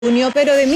Junio, pero de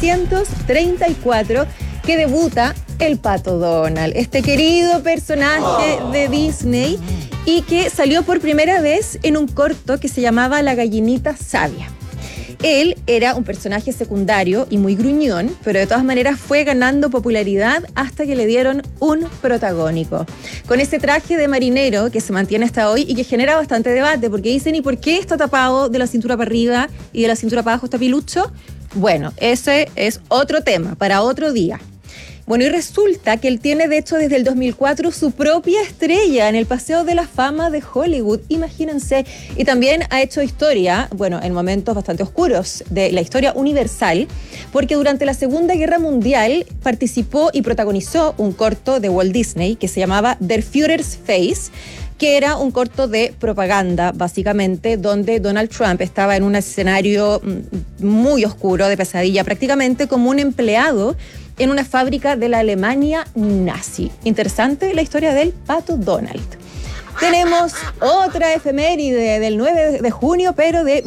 1934, que debuta el Pato Donald, este querido personaje de Disney, y que salió por primera vez en un corto que se llamaba La Gallinita Sabia. Él era un personaje secundario y muy gruñón, pero de todas maneras fue ganando popularidad hasta que le dieron un protagónico. Con ese traje de marinero que se mantiene hasta hoy y que genera bastante debate, porque dicen, ¿y por qué está tapado de la cintura para arriba y de la cintura para abajo está pilucho? Bueno, ese es otro tema para otro día. Bueno, y resulta que él tiene, de hecho, desde el 2004 su propia estrella en el Paseo de la Fama de Hollywood, imagínense. Y también ha hecho historia, bueno, en momentos bastante oscuros de la historia universal, porque durante la Segunda Guerra Mundial participó y protagonizó un corto de Walt Disney que se llamaba Der Führer's Face, que era un corto de propaganda, básicamente, donde Donald Trump estaba en un escenario muy oscuro, de pesadilla, prácticamente como un empleado en una fábrica de la Alemania nazi. Interesante la historia del Pato Donald. Tenemos otra efeméride del 9 de junio, pero de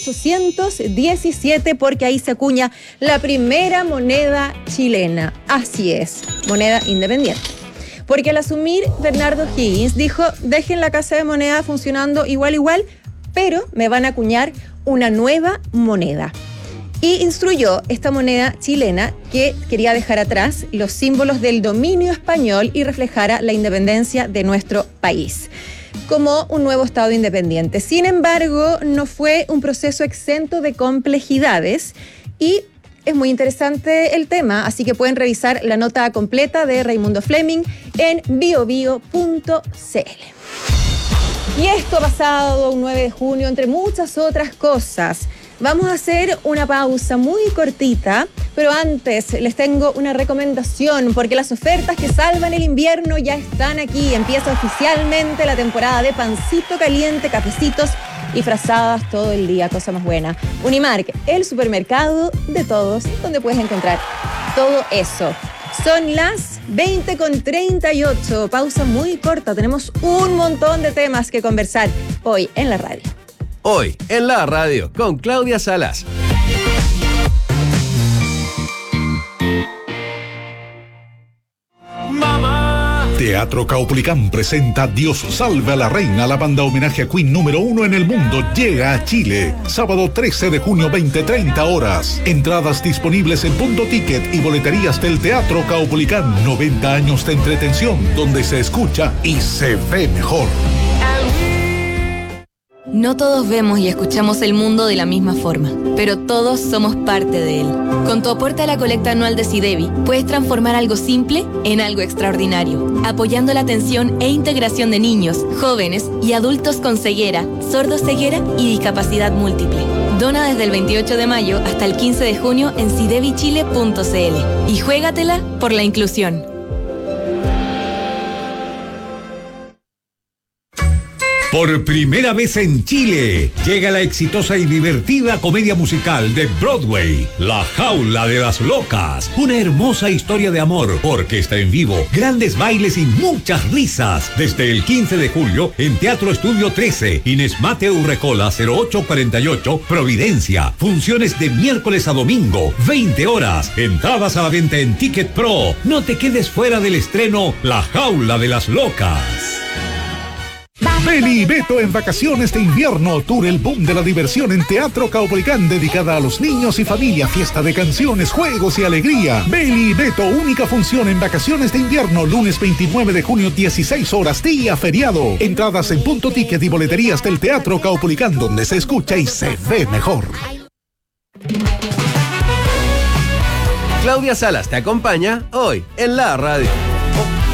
1817, porque ahí se acuña la primera moneda chilena. Así es, moneda independiente. Porque al asumir, Bernardo Higgins dijo, dejen la Casa de Moneda funcionando igual, pero me van a acuñar una nueva moneda. Y instruyó esta moneda chilena que quería dejar atrás los símbolos del dominio español y reflejara la independencia de nuestro país como un nuevo Estado independiente. Sin embargo, no fue un proceso exento de complejidades y es muy interesante el tema, así que pueden revisar la nota completa de Raimundo Fleming en biobio.cl. Y esto ha pasado un 9 de junio, entre muchas otras cosas. Vamos a hacer una pausa muy cortita, pero antes les tengo una recomendación, porque las ofertas que salvan el invierno ya están aquí. Empieza oficialmente la temporada de pancito caliente, cafecitos y frazadas todo el día, cosa más buena. Unimark, el supermercado de todos, donde puedes encontrar todo eso. Son las 20:38, pausa muy corta. Tenemos un montón de temas que conversar hoy en la radio. Hoy en la radio con Claudia Salas. Teatro Caupolicán presenta Dios salve a la reina. La banda homenaje a Queen número 1 en el mundo llega a Chile. Sábado 13 de junio, 20:30 horas. Entradas disponibles en Punto Ticket y boleterías del Teatro Caupolicán. 90 años de entretención donde se escucha y se ve mejor. No todos vemos y escuchamos el mundo de la misma forma, pero todos somos parte de él. Con tu aporte a la colecta anual de SIDEBI, puedes transformar algo simple en algo extraordinario, apoyando la atención e integración de niños, jóvenes y adultos con ceguera, sordoceguera y discapacidad múltiple. Dona desde el 28 de mayo hasta el 15 de junio en sidebichile.cl y juégatela por la inclusión. Por primera vez en Chile, llega la exitosa y divertida comedia musical de Broadway, La Jaula de las Locas. Una hermosa historia de amor, orquesta en vivo, grandes bailes y muchas risas. Desde el 15 de julio en Teatro Estudio 13, Inés Mateo Urrecola 0848, Providencia. Funciones de miércoles a domingo, 20 horas. Entradas a la venta en Ticket Pro. No te quedes fuera del estreno La Jaula de las Locas. Beli y Beto en vacaciones de invierno. Tour El Boom de la Diversión en Teatro Caupolicán, dedicada a los niños y familia. Fiesta de canciones, juegos y alegría. Beli y Beto, única función en vacaciones de invierno. Lunes 29 de junio, 16 horas, día feriado. Entradas en Punto Ticket y boleterías del Teatro Caupolicán, donde se escucha y se ve mejor. Claudia Salas te acompaña hoy en la radio.